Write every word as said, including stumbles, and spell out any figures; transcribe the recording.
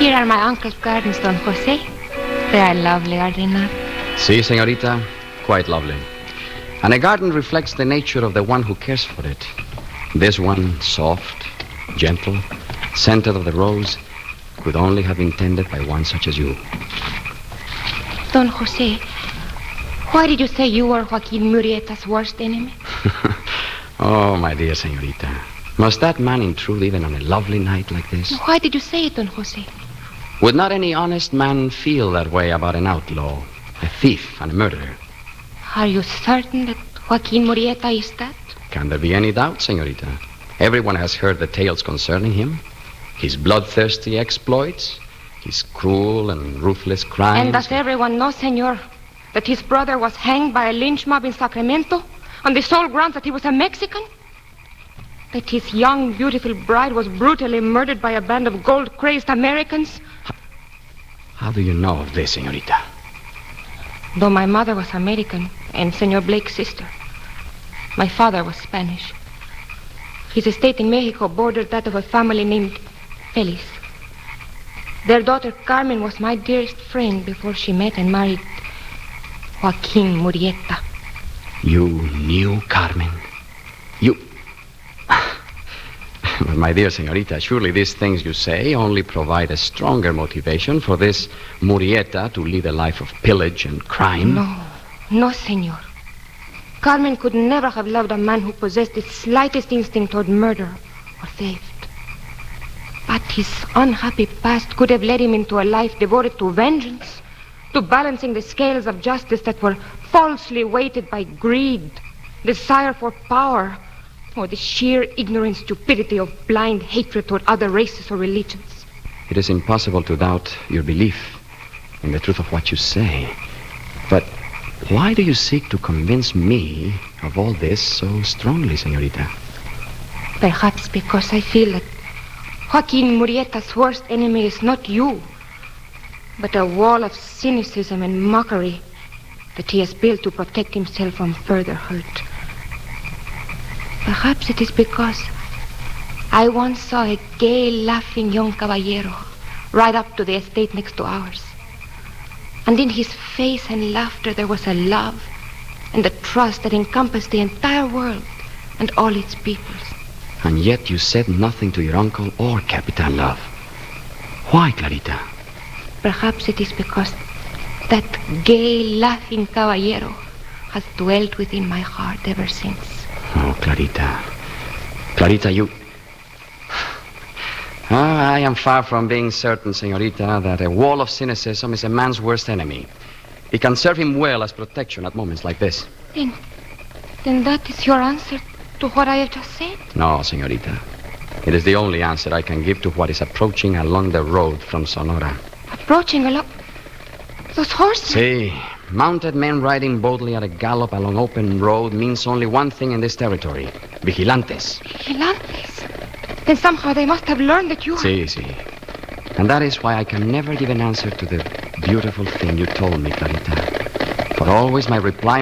Here are my uncle's gardens, Don Jose. They are lovely, are they not? Si, señorita. Quite lovely. And a garden reflects the nature of the one who cares for it. This one, soft, gentle, scented of the rose, could only have been tended by one such as you. Don Jose, why did you say you were Joaquin Murrieta's worst enemy? Oh, my dear señorita. Must that man intrude even on a lovely night like this? Why did you say it, Don Jose? Would not any honest man feel that way about an outlaw, a thief, and a murderer? Are you certain that Joaquin Murrieta is that? Can there be any doubt, señorita? Everyone has heard the tales concerning him. His bloodthirsty exploits, his cruel and ruthless crimes. And does everyone know, senor, that his brother was hanged by a lynch mob in Sacramento on the sole grounds that he was a Mexican? That his young, beautiful bride was brutally murdered by a band of gold-crazed Americans? How do you know of this, señorita? Though my mother was American and Senor Blake's sister, my father was Spanish. His estate in Mexico bordered that of a family named Feliz. Their daughter Carmen was my dearest friend before she met and married Joaquin Murrieta. You knew Carmen? You... But my dear señorita, surely these things you say only provide a stronger motivation for this Murrieta to lead a life of pillage and crime. No, no, senor. Carmen could never have loved a man who possessed the slightest instinct toward murder or theft. But his unhappy past could have led him into a life devoted to vengeance, to balancing the scales of justice that were falsely weighted by greed, desire for power, or the sheer ignorant stupidity of blind hatred toward other races or religions. It is impossible to doubt your belief in the truth of what you say. But why do you seek to convince me of all this so strongly, señorita? Perhaps because I feel that Joaquin Murrieta's worst enemy is not you, but a wall of cynicism and mockery that he has built to protect himself from further hurt. Perhaps it is because I once saw a gay, laughing young caballero ride up to the estate next to ours. And in his face and laughter there was a love and a trust that encompassed the entire world and all its peoples. And yet you said nothing to your uncle or Capitan Love. Why, Clarita? Perhaps it is because that gay, laughing caballero has dwelt within my heart ever since. Oh, Clarita. Clarita, you... Ah, I am far from being certain, señorita, that a wall of cynicism is a man's worst enemy. It can serve him well as protection at moments like this. Then, then that is your answer to what I have just said? No, señorita. It is the only answer I can give to what is approaching along the road from Sonora. Approaching along... those horses? See, mounted men riding boldly at a gallop along open road means only one thing in this territory. Vigilantes. Vigilantes? Then somehow they must have learned that you are... Si, si. And that is why I can never give an answer to the beautiful thing you told me, Clarita. For always my reply